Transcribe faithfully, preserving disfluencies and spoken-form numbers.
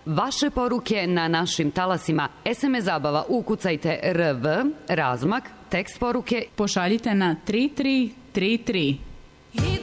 Vaše poruke na našim talasima. es em es zabava, ukucajte R V, razmak, tekst poruke. Pošaljite na tri tri tri tri.